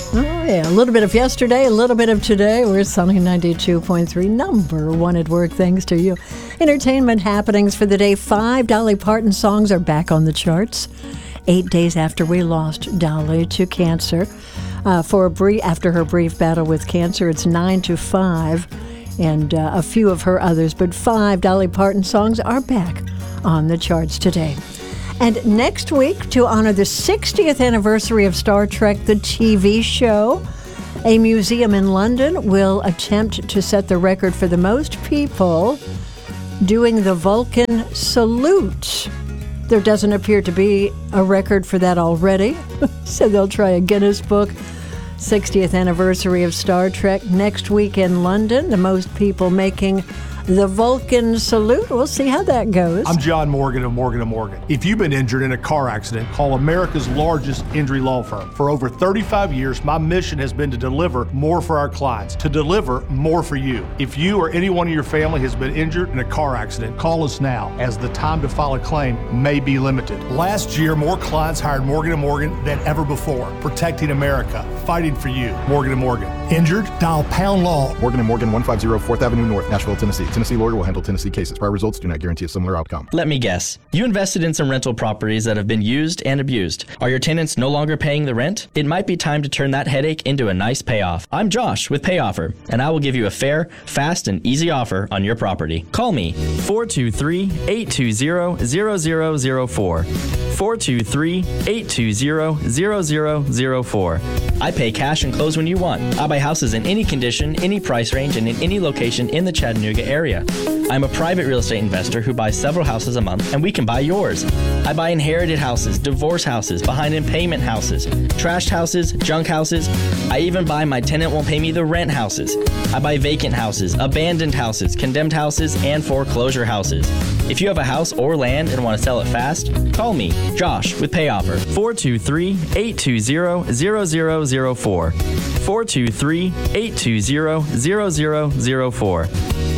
Oh, yeah. A little bit of yesterday, a little bit of today. We're Sunny 92.3, number one at work, thanks to you. Entertainment happenings for the day. 5 Dolly Parton songs are back on the charts. 8 days after we lost Dolly to cancer. After her brief battle with cancer, it's 9 to 5, and a few of her others. But 5 Dolly Parton songs are back on the charts today. And next week, to honor the 60th anniversary of Star Trek, the TV show, a museum in London will attempt to set the record for the most people doing the Vulcan salute. There doesn't appear to be a record for that already, so they'll try a Guinness Book. 60th anniversary of Star Trek next week in London, the most people making the Vulcan salute. We'll see how that goes. I'm John Morgan of Morgan & Morgan. If you've been injured in a car accident, call America's largest injury law firm. For over 35 years, my mission has been to deliver more for our clients, to deliver more for you. If you or anyone in your family has been injured in a car accident, call us now, as the time to file a claim may be limited. Last year, more clients hired Morgan & Morgan than ever before, protecting America, fighting for you. Morgan & Morgan. Injured? Dial pound law. Morgan & Morgan, 150 4th Avenue North, Nashville, Tennessee. Tennessee lawyer will handle Tennessee cases. Prior results do not guarantee a similar outcome. Let me guess. You invested in some rental properties that have been used and abused. Are your tenants no longer paying the rent? It might be time to turn that headache into a nice payoff. I'm Josh with PayOffer, and I will give you a fair, fast, and easy offer on your property. Call me, 423-820-0004. 423-820-0004. I pay cash and close when you want. I buy houses in any condition, any price range, and in any location in the Chattanooga area. I'm a private real estate investor who buys several houses a month, and we can buy yours. I buy inherited houses, divorce houses, behind in payment houses, trashed houses, junk houses. I even buy my tenant won't pay me the rent houses. I buy vacant houses, abandoned houses, condemned houses, and foreclosure houses. If you have a house or land and want to sell it fast, call me, Josh, with PayOffer, 423-820-0004. 423-820-0004.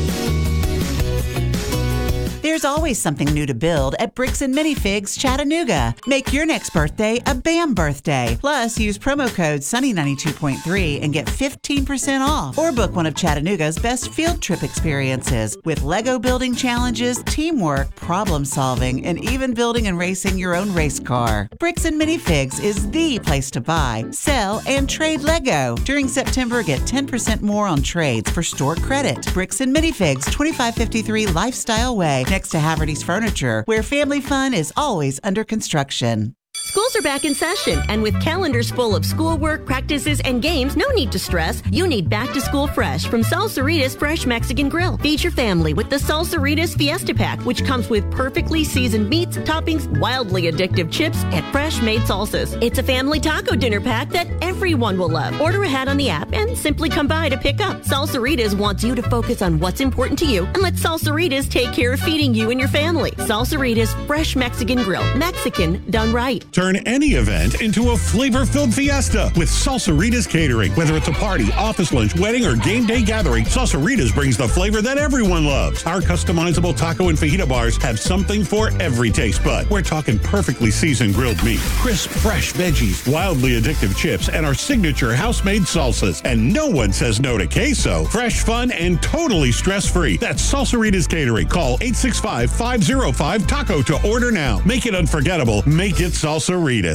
There's always something new to build at Bricks and Minifigs Chattanooga. Make your next birthday a BAM birthday. Plus, use promo code Sunny92.3 and get 15% off. Or book one of Chattanooga's best field trip experiences with Lego building challenges, teamwork, problem solving, and even building and racing your own race car. Bricks and Minifigs is the place to buy, sell, and trade Lego. During September, get 10% more on trades for store credit. Bricks and Minifigs, 2553 Lifestyle Way, next to Haverty's Furniture, where family fun is always under construction. Schools are back in session, and with calendars full of schoolwork, practices, and games, no need to stress. You need Back to School Fresh from Salsaritas Fresh Mexican Grill. Feed your family with the Salsaritas Fiesta Pack, which comes with perfectly seasoned meats, toppings, wildly addictive chips, and fresh-made salsas. It's a family taco dinner pack that everyone will love. Order ahead on the app and simply come by to pick up. Salsaritas wants you to focus on what's important to you and let Salsaritas take care of feeding you and your family. Salsaritas Fresh Mexican Grill. Mexican done right. Turn any event into a flavor-filled fiesta with Salsaritas Catering. Whether it's a party, office lunch, wedding, or game day gathering, Salsaritas brings the flavor that everyone loves. Our customizable taco and fajita bars have something for every taste bud. We're talking perfectly seasoned grilled meat, crisp, fresh veggies, wildly addictive chips, and our signature house-made salsas. And no one says no to queso. Fresh, fun, and totally stress-free. That's Salsaritas Catering. Call 865-505-TACO to order now. Make it unforgettable. Make it Salsaritas.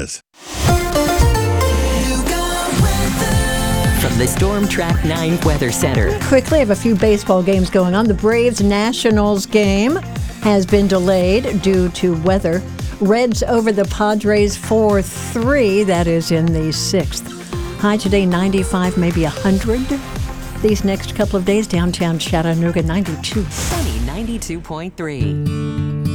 From the Storm Track 9 Weather Center. Quickly, I have a few baseball games going on. The Braves-Nationals game has been delayed due to weather. Reds over the Padres 4-3. That is in the 6th. High today, 95, maybe 100. These next couple of days, downtown Chattanooga, 92. Sunny 92.3.